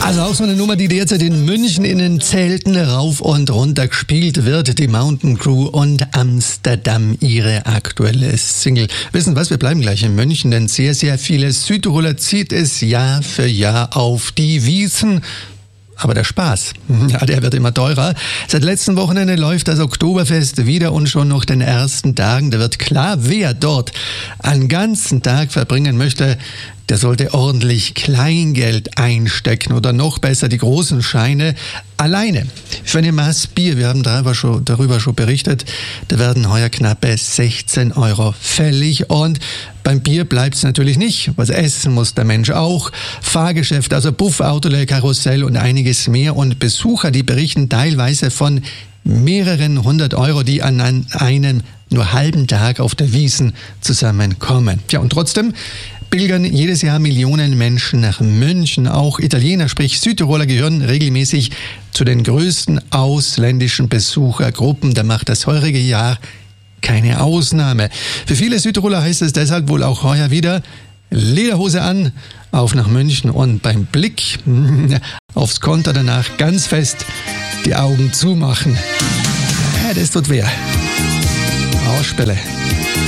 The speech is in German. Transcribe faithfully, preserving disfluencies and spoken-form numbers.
Also auch so eine Nummer, die derzeit in München in den Zelten rauf und runter gespielt wird. Die Mountain Crew und Amsterdam, ihre aktuelle Single. Wissen was, wir bleiben gleich in München, denn sehr, sehr viele Südtiroler zieht es Jahr für Jahr auf die Wiesn. Aber der Spaß, ja, der wird immer teurer. Seit letzten Wochenende läuft das Oktoberfest wieder und schon nach den ersten Tagen, da wird klar, wer dort einen ganzen Tag verbringen möchte, der sollte ordentlich Kleingeld einstecken oder noch besser die großen Scheine alleine. Für eine Maß Bier, wir haben darüber schon, darüber schon berichtet, da werden heuer knappe sechzehn Euro fällig und beim Bier bleibt's natürlich nicht. Was essen muss der Mensch auch. Fahrgeschäft, also Buff, Autole, Karussell und einiges mehr und Besucher, die berichten teilweise von mehreren hundert Euro, die an einem nur halben Tag auf der Wiesn zusammenkommen. Ja, und trotzdem pilgern jedes Jahr Millionen Menschen nach München. Auch Italiener, sprich Südtiroler, gehören regelmäßig zu den größten ausländischen Besuchergruppen. Da macht das heurige Jahr keine Ausnahme. Für viele Südtiroler heißt es deshalb wohl auch heuer wieder Lederhose an, auf nach München und beim Blick aufs Konto danach ganz fest die Augen zumachen. Ja, das tut weh. Ausspelle.